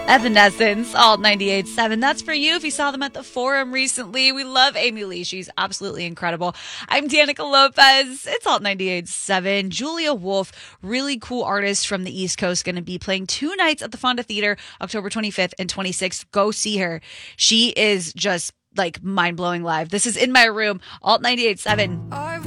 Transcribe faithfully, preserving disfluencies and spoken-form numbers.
Evanescence, Alt ninety-eight point seven. That's for you if you saw them at the Forum recently. We love Amy Lee. She's absolutely incredible. I'm Danica Lopez. It's Alt ninety-eight point seven. Julia Wolf, really cool artist from the East Coast, going to be playing two nights at the Fonda Theater, October twenty-fifth and twenty-sixth. Go see her. She is just like mind-blowing live. This is In My Room, Alt ninety-eight point seven.